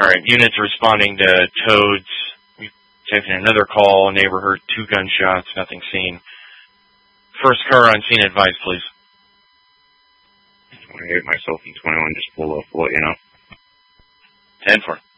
Alright, units responding to Toads. We've taken another call. A neighbor heard 2 gunshots. Nothing seen. First car on scene, advice, please. 28, myself, and 21 just pulled off, we'll let you know. 10-4.